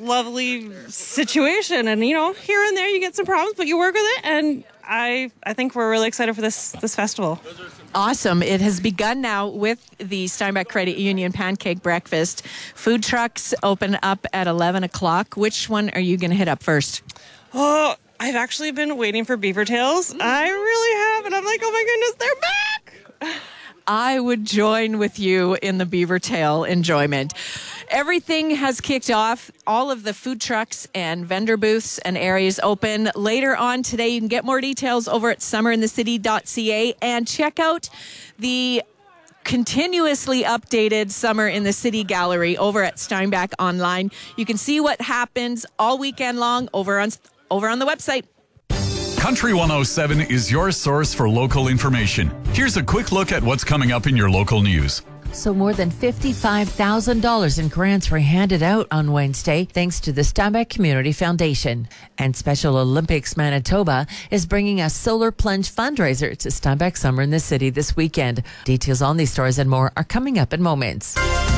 lovely situation. And, here and there you get some problems, but you work with it. And I think we're really excited for this festival. Awesome. It has begun now with the Steinbach Credit Union Pancake Breakfast. Food trucks open up at 11 o'clock. Which one are you going to hit up first? Oh, I've actually been waiting for Beaver Tails. I really have. And I'm like, oh my goodness, they're back. I would join with you in the Beaver Tail enjoyment. Everything has kicked off. All of the food trucks and vendor booths and areas open. Later on today, you can get more details over at summerinthecity.ca and check out the continuously updated Summer in the City gallery over at Steinbach Online. You can see what happens all weekend long over on the website. Country 107 is your source for local information. Here's a quick look at what's coming up in your local news. So more than $55,000 in grants were handed out on Wednesday thanks to the Steinbach Community Foundation. And Special Olympics Manitoba is bringing a solar plunge fundraiser to Steinbach Summer in the City this weekend. Details on these stories and more are coming up in moments.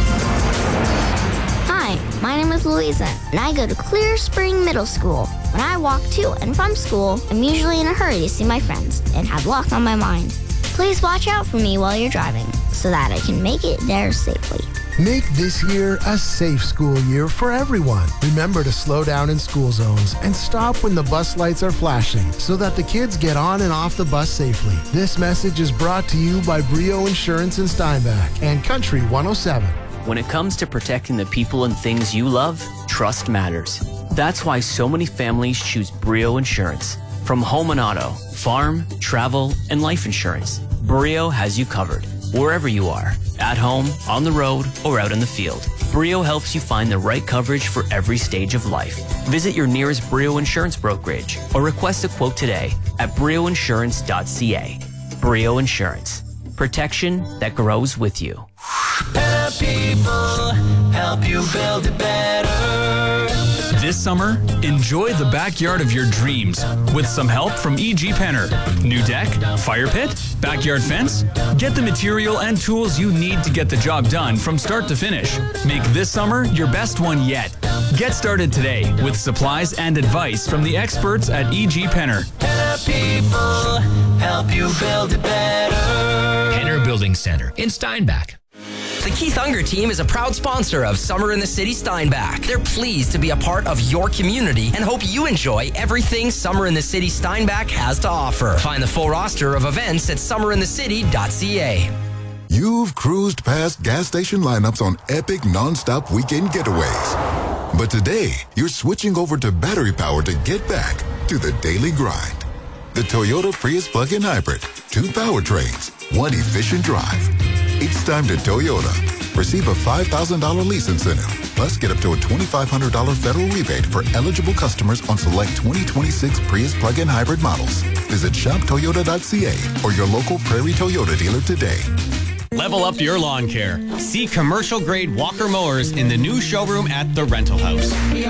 Hi, my name is Louisa, and I go to Clear Spring Middle School. When I walk to and from school, I'm usually in a hurry to see my friends and have lots on my mind. Please watch out for me while you're driving so that I can make it there safely. Make this year a safe school year for everyone. Remember to slow down in school zones and stop when the bus lights are flashing so that the kids get on and off the bus safely. This message is brought to you by Brio Insurance in Steinbach and Country 107. When it comes to protecting the people and things you love, trust matters. That's why so many families choose Brio Insurance. From home and auto, farm, travel, and life insurance, Brio has you covered. Wherever you are, at home, on the road, or out in the field, Brio helps you find the right coverage for every stage of life. Visit your nearest Brio Insurance brokerage or request a quote today at brioinsurance.ca. Brio Insurance. Protection that grows with you. Better people help you build it better. This summer, enjoy the backyard of your dreams with some help from E.G. Penner. New deck, fire pit, backyard fence? Get the material and tools you need to get the job done from start to finish. Make this summer your best one yet. Get started today with supplies and advice from the experts at E.G. Penner. Better people help you build it better. Penner Building Center in Steinbach. The Keith Unger team is a proud sponsor of Summer in the City Steinbach. They're pleased to be a part of your community and hope you enjoy everything Summer in the City Steinbach has to offer. Find the full roster of events at summerinthecity.ca. You've cruised past gas station lineups on epic non-stop weekend getaways. But today, you're switching over to battery power to get back to the daily grind. The Toyota Prius plug-in hybrid. 2 powertrains, 1 efficient drive. It's time to Toyota. Receive a $5,000 lease incentive. Plus, get up to a $2,500 federal rebate for eligible customers on select 2026 Prius plug-in hybrid models. Visit shoptoyota.ca or your local Prairie Toyota dealer today. Level up your lawn care. See commercial-grade Walker mowers in the new showroom at The Rental House.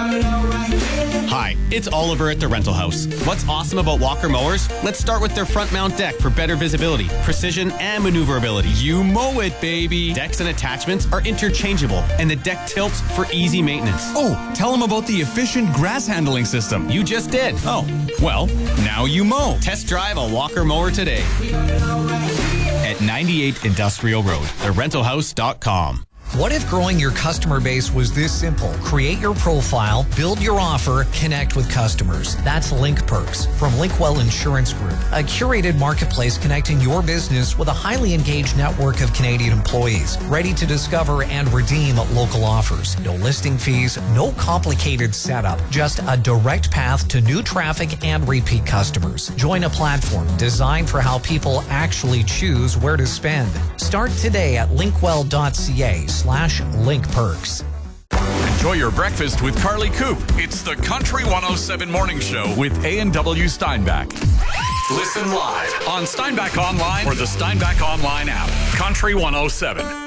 Hi, it's Oliver at The Rental House. What's awesome about Walker mowers? Let's start with their front mount deck for better visibility, precision, and maneuverability. You mow it, baby! Decks and attachments are interchangeable, and the deck tilts for easy maintenance. Oh, tell them about the efficient grass handling system. You just did. Oh, well, now you mow. Test drive a Walker mower today at 98 Industrial Road, therentalhouse.com. What if growing your customer base was this simple? Create your profile, build your offer, connect with customers. That's Link Perks from Linkwell Insurance Group, a curated marketplace connecting your business with a highly engaged network of Canadian employees, ready to discover and redeem local offers. No listing fees, no complicated setup, just a direct path to new traffic and repeat customers. Join a platform designed for how people actually choose where to spend. Start today at linkwell.ca/linkperks. Enjoy your breakfast with Carly Coop. It's the Country 107 Morning Show with A&W Steinbach. Listen live on Steinbach Online or the Steinbach Online app. Country 107.